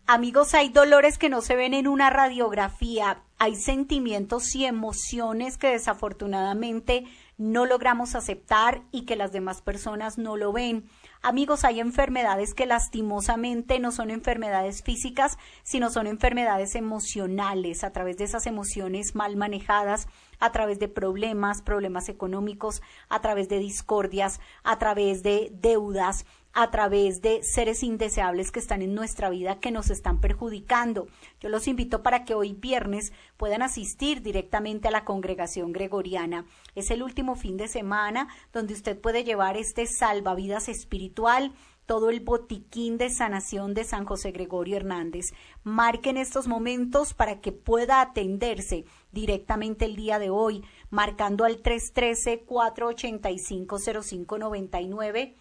Amigos, hay dolores que no se ven en una radiografía, hay sentimientos y emociones que desafortunadamente no logramos aceptar y que las demás personas no lo ven. Amigos, hay enfermedades que lastimosamente no son enfermedades físicas, sino son enfermedades emocionales, a través de esas emociones mal manejadas, a través de problemas económicos, a través de discordias, a través de deudas, a través de seres indeseables que están en nuestra vida que nos están perjudicando. Yo los invito para que hoy viernes puedan asistir directamente a la congregación gregoriana. Es el último fin de semana donde usted puede llevar este salvavidas espiritual, todo el botiquín de sanación de San José Gregorio Hernández. Marquen estos momentos para que pueda atenderse directamente el día de hoy, marcando al 313-485-0599,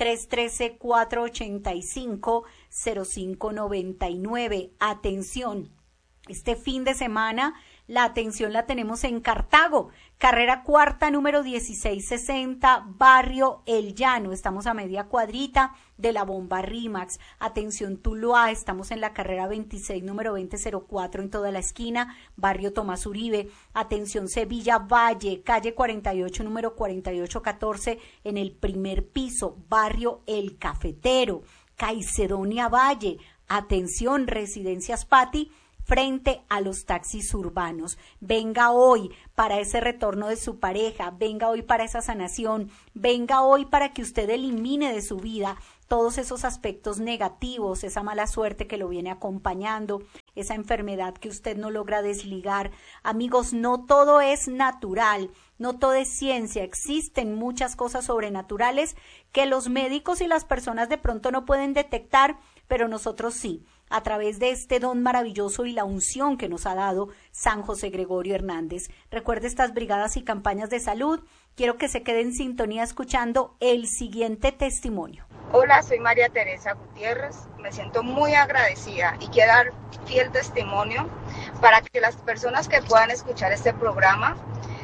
313-485-0599. Atención, este fin de semana la atención la tenemos en Cartago, carrera cuarta, número 1660, barrio El Llano. Estamos a media cuadrita de la bomba Rimax. Atención Tuluá, estamos en la carrera 26, número 2004, en toda la esquina, barrio Tomás Uribe. Atención Sevilla Valle, calle 48, número 4814, en el primer piso, barrio El Cafetero. Caicedonia Valle, atención Residencias Pati, frente a los taxis urbanos. Venga hoy para ese retorno de su pareja, venga hoy para esa sanación, venga hoy para que usted elimine de su vida todos esos aspectos negativos, esa mala suerte que lo viene acompañando, esa enfermedad que usted no logra desligar. Amigos, no todo es natural, no todo es ciencia, existen muchas cosas sobrenaturales que los médicos y las personas de pronto no pueden detectar, pero nosotros sí, a través de este don maravilloso y la unción que nos ha dado San José Gregorio Hernández. Recuerde estas brigadas y campañas de salud. Quiero que se quede en sintonía escuchando el siguiente testimonio. Hola, soy María Teresa Gutiérrez. Me siento muy agradecida y quiero dar fiel testimonio para que las personas que puedan escuchar este programa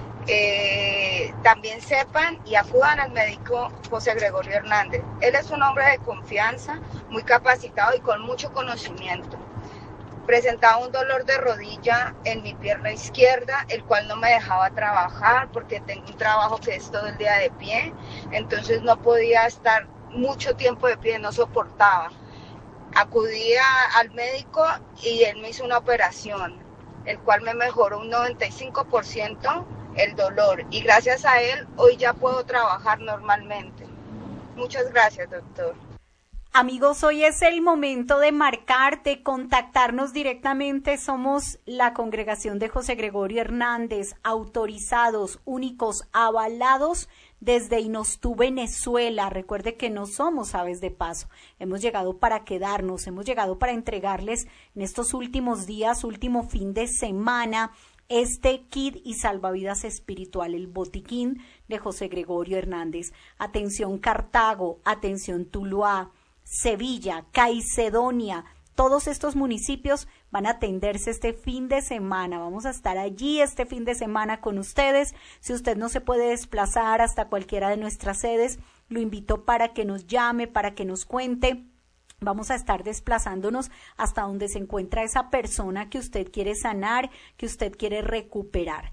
también sepan y acudan al médico José Gregorio Hernández. Él es un hombre de confianza, muy capacitado y con mucho conocimiento. Presentaba un dolor de rodilla en mi pierna izquierda, el cual no me dejaba trabajar porque tengo un trabajo que es todo el día de pie, entonces no podía estar mucho tiempo de pie, no soportaba. Acudí al médico y él me hizo una operación, el cual me mejoró un 95% el dolor, y gracias a él hoy ya puedo trabajar normalmente. Muchas gracias, doctor. Amigos, hoy es el momento de marcar, de contactarnos directamente. Somos la congregación de José Gregorio Hernández, autorizados, únicos, avalados desde Inostú, Venezuela. Recuerde que no somos aves de paso. Hemos llegado para quedarnos, hemos llegado para entregarles en estos últimos días, último fin de semana, este kit y salvavidas espiritual, el botiquín de José Gregorio Hernández. Atención Cartago, atención Tuluá, Sevilla, Caicedonia, todos estos municipios van a atenderse este fin de semana. Vamos a estar allí este fin de semana con ustedes. Si usted no se puede desplazar hasta cualquiera de nuestras sedes, lo invito para que nos llame, para que nos cuente. Vamos a estar desplazándonos hasta donde se encuentra esa persona que usted quiere sanar, que usted quiere recuperar.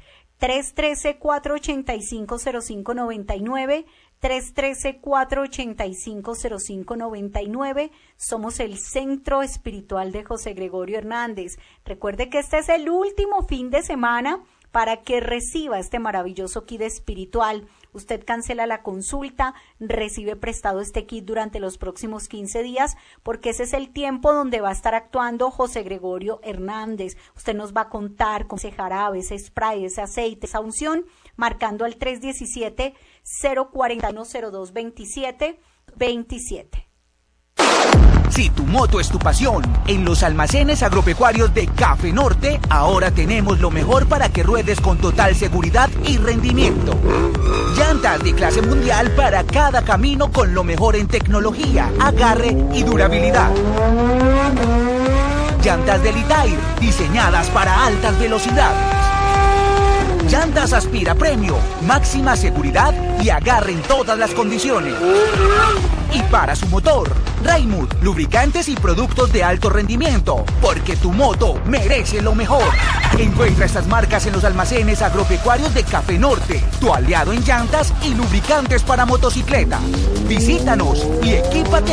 313-485-0599, 313-485-0599. Somos el Centro Espiritual de José Gregorio Hernández. Recuerde que este es el último fin de semana para que reciba este maravilloso kit espiritual. Usted cancela la consulta, recibe prestado este kit durante los próximos 15 días, porque ese es el tiempo donde va a estar actuando José Gregorio Hernández. Usted nos va a contar con ese jarabe, ese spray, ese aceite, esa unción, marcando al 317-041-0227. Si tu moto es tu pasión, en los almacenes agropecuarios de Café Norte, ahora tenemos lo mejor para que ruedes con total seguridad y rendimiento. Llantas de clase mundial para cada camino con lo mejor en tecnología, agarre y durabilidad. Llantas de Litair, diseñadas para altas velocidades. Llantas Aspira Premio, máxima seguridad y agarre en todas las condiciones. Y para su motor, Raimund, lubricantes y productos de alto rendimiento, porque tu moto merece lo mejor. Encuentra estas marcas en los almacenes agropecuarios de Café Norte, tu aliado en llantas y lubricantes para motocicleta. Visítanos y equípate